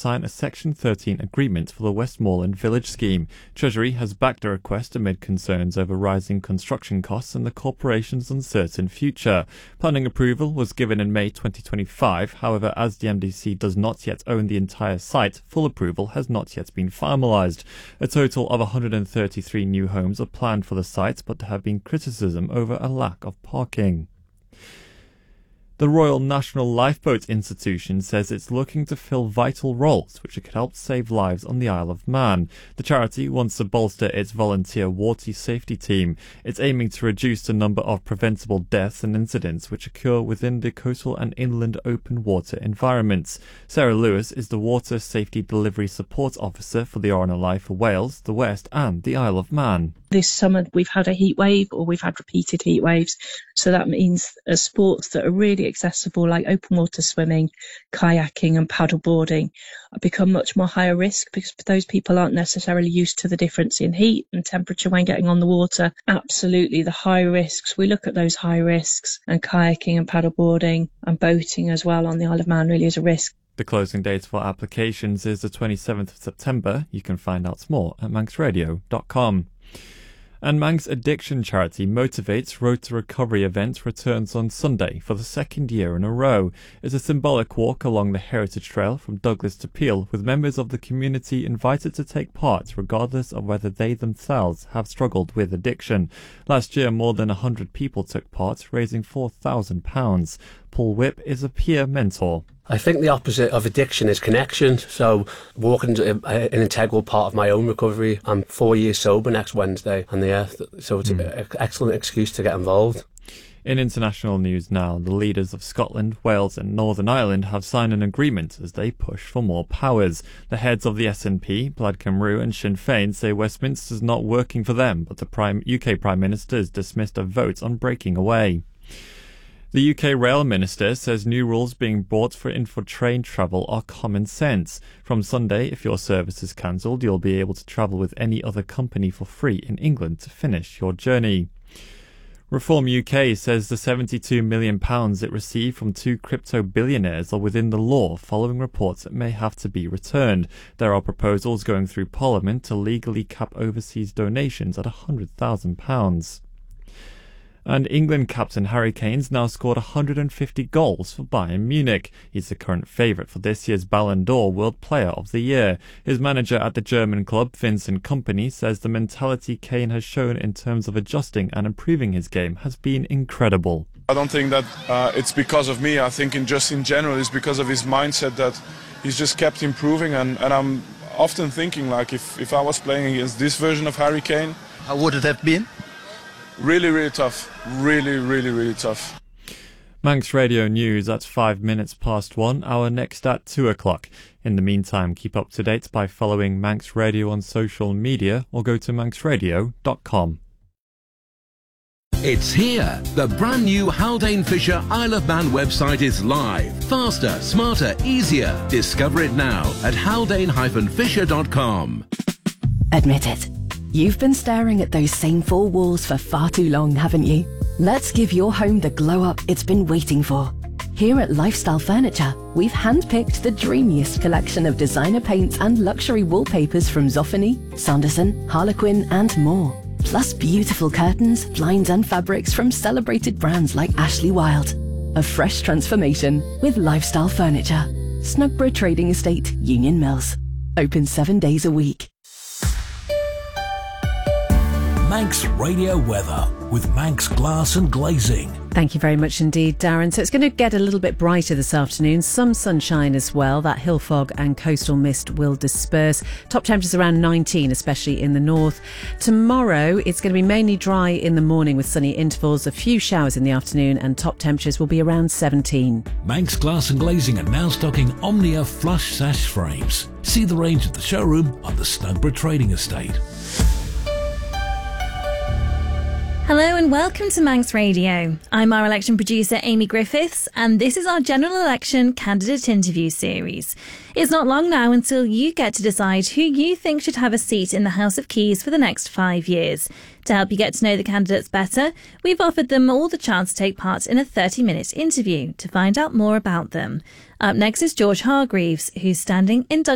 sign a Section 13 agreement for the Westmoreland Village scheme. Treasury has backed the request amid concerns over rising construction costs and the corporation's uncertain future. Planning approval was given in May 2025. However, as the MDC does not yet own the entire site, full approval has not yet been finalised. A total of 133 new homes are planned for the site, but there have been criticism over a lack of parking. The Royal National Lifeboat Institution says it's looking to fill vital roles which could help save lives on the Isle of Man. The charity wants to bolster its volunteer water safety team. It's aiming to reduce the number of preventable deaths and incidents which occur within the coastal and inland open water environments. Sarah Lewis is the Water Safety Delivery Support Officer for the RNLI for Wales, the West and the Isle of Man. This summer we've had a heat wave, or we've had repeated heat waves, so that means sports that are really accessible like open water swimming, kayaking and paddleboarding become much more higher risk because those people aren't necessarily used to the difference in heat and temperature when getting on the water. Absolutely, the high risks, we look at those high risks, and kayaking and paddleboarding and boating as well on the Isle of Man really is a risk. The closing date for applications is the 27th of September. You can find out more at manxradio.com. And Manx addiction charity Motivate's Road to Recovery event returns on Sunday for the second year in a row. It's a symbolic walk along the Heritage Trail from Douglas to Peel, with members of the community invited to take part regardless of whether they themselves have struggled with addiction. Last year, more than 100 people took part, raising £4,000. Paul Whipp is a peer mentor. I think the opposite of addiction is connection. So walking is an integral part of my own recovery. I'm 4 years sober next Wednesday, and so it's an excellent excuse to get involved. In international news now, the leaders of Scotland, Wales and Northern Ireland have signed an agreement as they push for more powers. The heads of the SNP, Plaid Cymru and Sinn Féin say Westminster's not working for them, but the UK Prime Minister has dismissed a vote on breaking away. The UK Rail Minister says new rules being brought in for train travel are common sense. From Sunday, if your service is cancelled, you'll be able to travel with any other company for free in England to finish your journey. Reform UK says the £72 million it received from two crypto billionaires are within the law following reports it may have to be returned. There are proposals going through Parliament to legally cap overseas donations at £100,000. And England captain Harry Kane's now scored 150 goals for Bayern Munich. He's the current favourite for this year's Ballon d'Or World Player of the Year. His manager at the German club, Vincent Kompany, says the mentality Kane has shown in terms of adjusting and improving his game has been incredible. I don't think that it's because of me. I think in general it's because of his mindset that he's just kept improving, and I'm often thinking like if I was playing against this version of Harry Kane. How would it have been? Really, really tough. Really, really, really tough. Manx Radio News at 1:05, our next at 2 o'clock. In the meantime, keep up to date by following Manx Radio on social media or go to manxradio.com. It's here. The brand new Haldane Fisher Isle of Man website is live. Faster, smarter, easier. Discover it now at haldane-fisher.com. Admit it. You've been staring at those same four walls for far too long, haven't you? Let's give your home the glow-up it's been waiting for. Here at Lifestyle Furniture, we've handpicked the dreamiest collection of designer paints and luxury wallpapers from Zoffany, Sanderson, Harlequin and more. Plus beautiful curtains, blinds and fabrics from celebrated brands like Ashley Wilde. A fresh transformation with Lifestyle Furniture. Snugborough Trading Estate, Union Mills. Open 7 days a week. Manx Radio Weather with Manx Glass and Glazing. Thank you very much indeed, Darren. So it's going to get a little bit brighter this afternoon. Some sunshine as well. That hill fog and coastal mist will disperse. Top temperatures around 19, especially in the north. Tomorrow, it's going to be mainly dry in the morning with sunny intervals, a few showers in the afternoon, and top temperatures will be around 17. Manx Glass and Glazing are now stocking Omnia flush sash frames. See the range at the showroom on the Snugborough Trading Estate. Hello and welcome to Manx Radio. I'm our election producer Amy Griffiths, and this is our general election candidate interview series. It's not long now until you get to decide who you think should have a seat in the House of Keys for the next 5 years. To help you get to know the candidates better, we've offered them all the chance to take part in a 30-minute interview to find out more about them. Up next is George Hargreaves, who's standing in